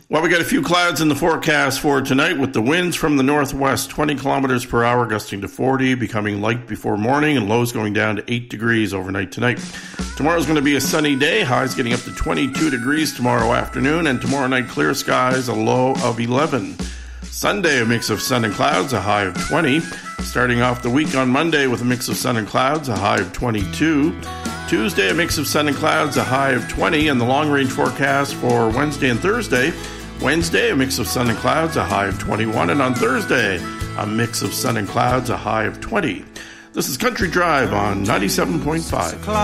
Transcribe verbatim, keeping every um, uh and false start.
Well, we got a few clouds in the forecast for tonight with the winds from the northwest, twenty kilometers per hour, gusting to forty, becoming light before morning, and lows going down to eight degrees overnight tonight. Tomorrow's going to be a sunny day, highs getting up to twenty-two degrees tomorrow afternoon, and tomorrow night clear skies, a low of eleven. Sunday, a mix of sun and clouds, a high of twenty. Starting off the week on Monday with a mix of sun and clouds, a high of twenty-two. Tuesday, a mix of sun and clouds, a high of twenty, and the long-range forecast for Wednesday and Thursday. Wednesday, a mix of sun and clouds, a high of twenty-one, and on Thursday, a mix of sun and clouds, a high of twenty. This is Country Drive on ninety-seven point five.